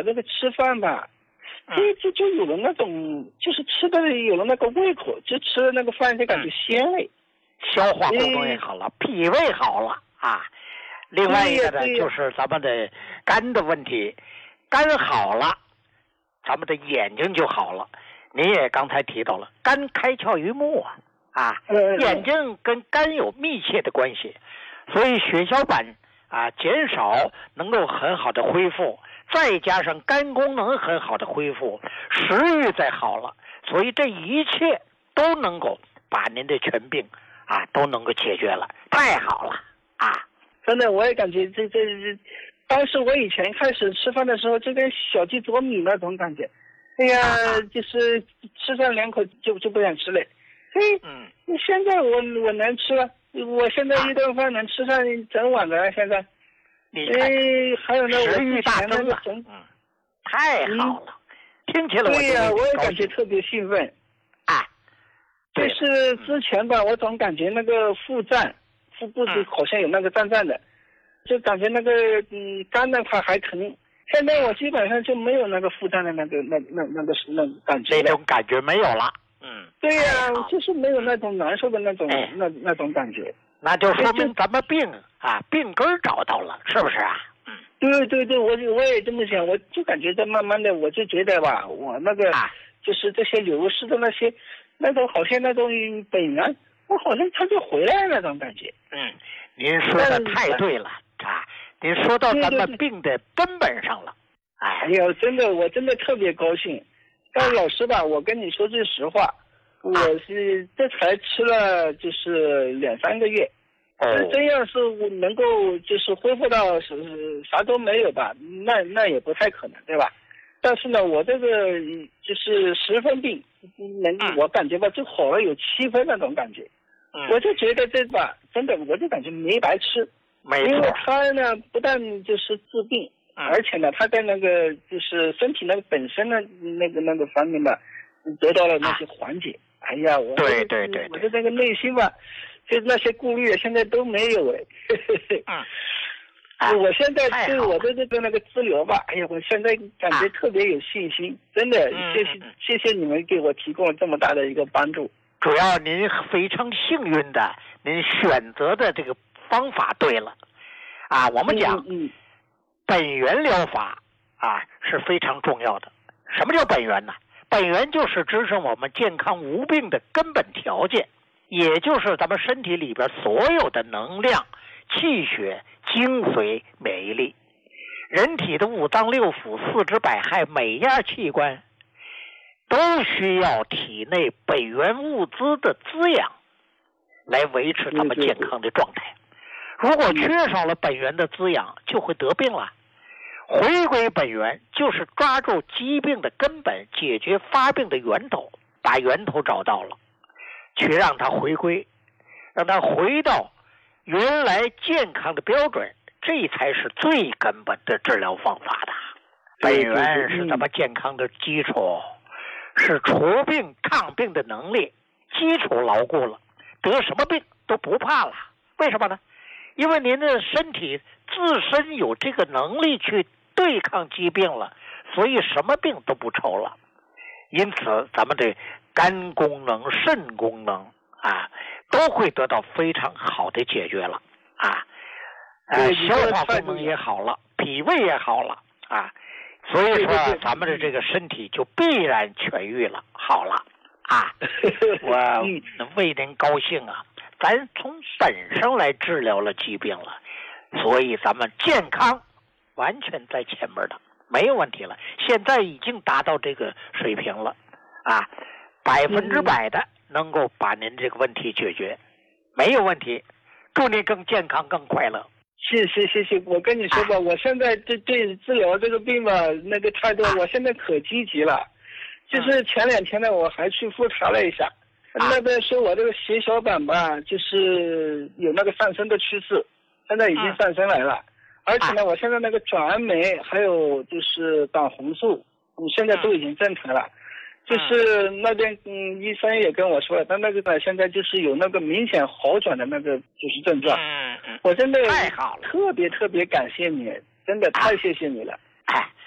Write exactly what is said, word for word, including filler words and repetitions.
我这个吃饭吧，就就就有了那种，就是吃的有了那个胃口，就吃了那个饭就感觉鲜味， 消化功能也好了，脾胃好了啊。另外一个呢，就是咱们的肝的问题，肝好了，咱们的眼睛就好了。您也刚才提到了，肝开窍于目啊，啊，眼睛跟肝有密切的关系，所以血小板啊减少能够很好的恢复，再加上肝功能很好的恢复，食欲再好了，所以这一切都能够把您的全病啊都能够解决了，太好了啊！ 真的，我也感觉这这这，当时我以前开始吃饭的时候，就跟小鸡啄米那种感觉。哎呀，啊、就是吃上两口就就不想吃了。嘿，嗯，现在我我能吃了，我现在一顿饭能吃上整碗的了。现在，哎，还有呢，我之前那个整， 嗯，太好了，嗯、听起来我对呀、啊，我也感觉特别兴奋。 啊， 就是之前吧，我总感觉那个腹胀，腹部子好像有那个胀胀的，嗯、就感觉那个嗯肝呢它还疼。现在我基本上就没有那个腹胀的那个那那那个那个感觉， 那种感觉没有了。嗯， 对呀、啊，就是没有那种难受的那种、哎、那那种感觉。 那就说明咱们病啊病根找到了，是不是啊？ 嗯，对对对，我我也这么想，我就感觉在慢慢的，我就觉得吧，我那个、啊、就是这些流失的那些那种好像那种本源，我好像它就回来了那种感觉。 嗯，您说的太对了啊。你说到咱们病的根本上了， 哎呀，真的，我真的特别高兴。但老师吧，我跟你说句实话，我是这才吃了就是两三个月， 哦， 真要是能够就是恢复到是啥都没有吧，那那也不太可能，对吧？但是呢，我这个就是十分病，能我感觉吧，就好了有七分那种感觉， 嗯、 我就觉得这吧，真的我就感觉没白吃。 没错， 因为他呢不但就是治病， 嗯、 而且呢他在那个就是身体那个本身的那个那个方面吧，得到了那些缓解。啊、哎呀，我对对对， 我的这个内心吧，就那些顾虑现在都没有哎。 嗯， 啊、我现在对我的这个那个治疗吧，哎呀，我现在感觉特别有信心，啊、真的， 嗯、 谢谢谢谢你们给我提供了这么大的一个帮助。 主要您非常幸运的，您选择的这个方法对了，啊，我们讲， 嗯嗯、 本源疗法啊是非常重要的。什么叫本源呢？本源就是支撑我们健康无病的根本条件，也就是咱们身体里边所有的能量、气血、精髓、免疫力。人体的五脏六腑、四肢百骸，每样器官都需要体内本源物资的滋养，来维持咱们健康的状态。如果缺少了本源的滋养，就会得病了。回归本源就是抓住疾病的根本，解决发病的源头，把源头找到了，去让它回归，让它回到原来健康的标准，这才是最根本的治疗方法的。本源是咱们健康的基础，是除病抗病的能力，基础牢固了，得什么病都不怕了。为什么呢？因为您的身体自身有这个能力去对抗疾病了，所以什么病都不愁了。因此咱们的肝功能、肾功能啊都会得到非常好的解决了啊，呃，消化功能也好了，脾胃也好了啊，所以说咱们的这个身体就必然痊愈了，好了啊。我为您高兴啊，咱从本上来治疗了疾病了，所以咱们健康完全在前面的，没有问题了。现在已经达到这个水平了啊，百分之百的能够把您这个问题解决，没有问题。祝您更健康更快乐。 谢谢谢谢，我跟你说吧，啊、我现在对对治疗这个病吧，那个态度，啊、我现在可积极了。就是前两天呢，我还去复查了一下，啊、那边说我这个血小板吧，就是有那个上升的趋势，现在已经上升来了。啊、而且呢，我现在那个转氨酶还有就是胆红素，嗯，现在都已经正常了。就是那边嗯，医生也跟我说了，他那个呢，现在就是有那个明显好转的那个就是症状。 嗯嗯， 我真的太好了， 特别特别感谢你，真的太谢谢你了。 哎，